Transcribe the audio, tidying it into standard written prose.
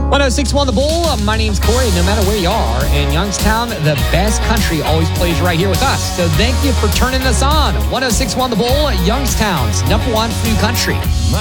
106.1 The Bull. My name's Corey. No matter where you are in Youngstown, the best country always plays right here with us. So thank you for turning us on. 106.1 The Bull, Youngstown's #1 new country.